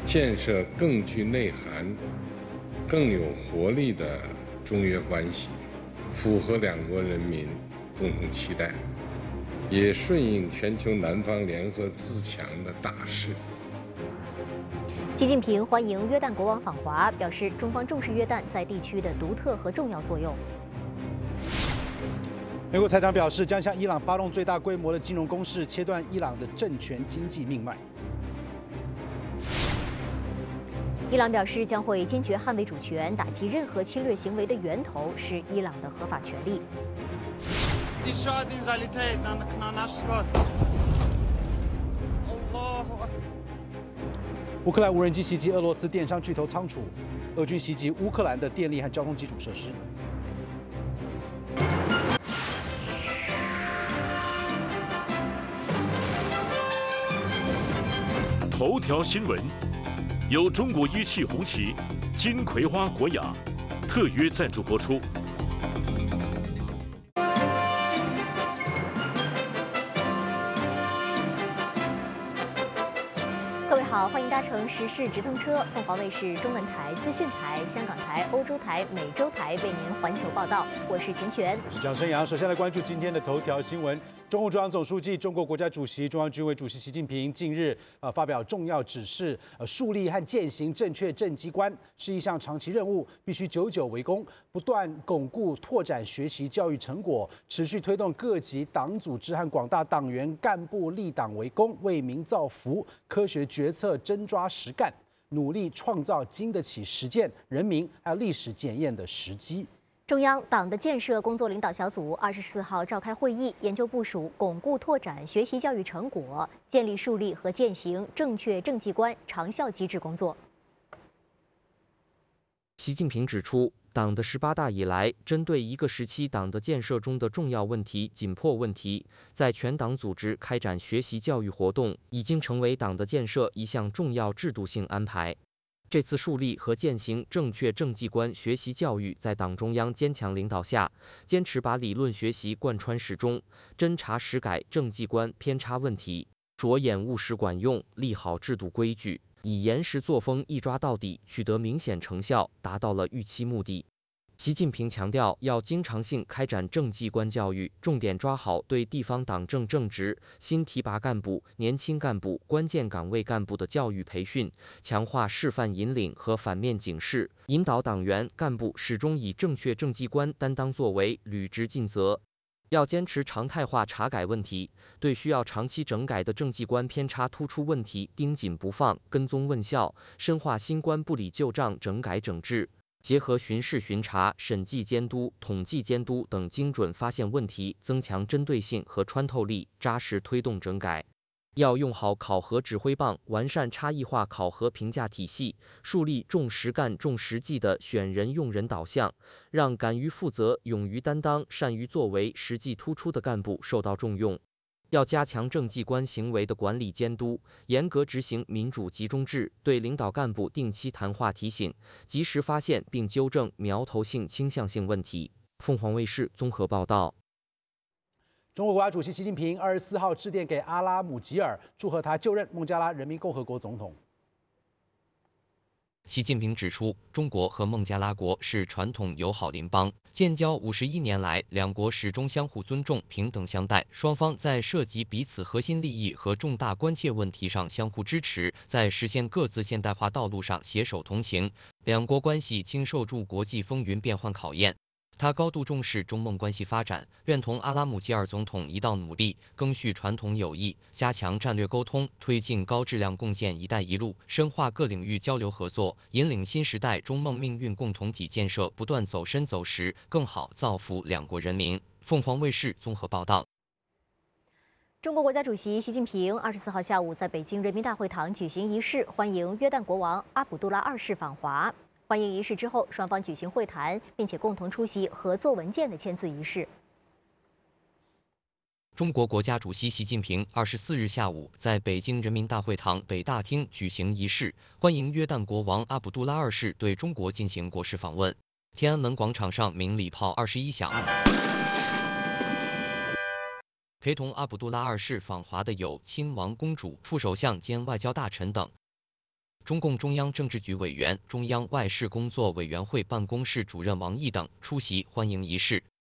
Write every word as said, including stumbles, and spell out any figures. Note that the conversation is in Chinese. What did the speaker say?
建设更具内涵、更有活力的中越关系，符合两国人民共同期待，也顺应全球南方联合自强的大势。 习近平欢迎约旦国王访华，表示中方重视约旦在地区的独特和重要作用。 美国财长表示，将向伊朗发动最大规模的金融攻势，切断伊朗的政权经济命脉。 伊朗表示将会坚决捍卫主权，打击任何侵略行为的源头是伊朗的合法权利。 乌克兰无人机袭击俄罗斯电商巨头仓储，俄军袭击乌克兰的电力和交通基础设施。 头条新闻由中国一汽红旗、金葵花国雅特约赞助播出。 好，欢迎搭乘时事直通车，凤凰卫视中文台、资讯台、香港台、欧洲台、美洲台为您环球报道。我是全全， 我是蒋生阳。首先来关注今天的头条新闻。中共中央总书记、中国国家主席、中央军委主席习近平近日呃发表重要指示，呃树立和践行正确政机观是一项长期任务，必须久久为功，不断巩固拓展学习教育成果，持续推动各级党组织和广大党员干部立党为公，为民造福，科学决策真抓实干，努力创造经得起实践、人民还有历史检验的时机。 中央党的建设工作领导小组二十四号召开会议，研究部署巩固拓展学习教育成果，建立树立和践行正确政绩观长效机制工作。 习近平指出，党的十八大以来，针对一个时期党的建设中的重要问题、紧迫问题，在全党组织开展学习教育活动，已经成为党的建设一项重要制度性安排。这次树立和践行正确政绩观学习教育，在党中央坚强领导下，坚持把理论学习贯穿始终，真查实改政绩观偏差问题，着眼务实管用，立好制度规矩，以严实作风一抓到底，取得明显成效，达到了预期目的。习近平强调，要经常性开展政绩观教育，重点抓好对地方党政正职、新提拔干部、年轻干部、关键岗位干部的教育培训，强化示范引领和反面警示，引导党员干部始终以正确政绩观担当作为，履职尽责。要坚持常态化查改问题，对需要长期整改的政绩观偏差突出问题盯紧不放，跟踪问效，深化新观不理旧账整改整治。结合巡视巡查、审计监督、统计监督等，精准发现问题，增强针对性和穿透力，扎实推动整改。要用好考核指挥棒，完善差异化考核评价体系，树立重实干、重实际的选人用人导向，让敢于负责、勇于担当、善于作为、实际突出的干部受到重用。要加强政绩观行为的管理监督，严格执行民主集中制，对领导干部定期谈话提醒，及时发现并纠正苗头性倾向性问题。凤凰卫视综合报道。 中国国家主席习近平二十四号致电给阿拉姆吉尔，祝贺他就任孟加拉人民共和国总统。 习近平指出，中国和孟加拉国是传统友好邻邦，建交五十一年来，两国始终相互尊重、平等相待，双方在涉及彼此核心利益和重大关切问题上相互支持，在实现各自现代化道路上携手同行，两国关系经受住国际风云变幻考验。他高度重视中孟关系发展，愿同阿拉姆吉尔总统一道努力，赓续传统友谊，加强战略沟通，推进高质量共建“一带一路”，深化各领域交流合作，引领新时代中孟命运共同体建设不断走深走实，更好造福两国人民。凤凰卫视综合报道。 中国国家主席习近平二十四号下午在北京人民大会堂举行仪式，欢迎约旦国王阿卜杜拉二世访华。欢迎仪式之后，双方举行会谈，并且共同出席合作文件的签字仪式。 中国国家主席习近平二十四日下午在北京人民大会堂北大厅举行仪式，欢迎约旦国王阿卜杜拉二世对中国进行国事访问。天安门广场上鸣礼炮二十一响。陪同阿卜杜拉二世访华的有亲王公主、副首相兼外交大臣等。 中共中央政治局委员、中央外事工作委员会办公室主任王毅等出席欢迎仪式。